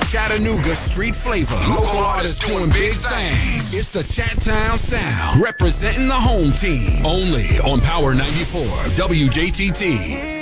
Chattanooga street flavor. Local artists doing big things. It's the Chat-Town Sound, representing the home team. Only on Power 94 WJTT.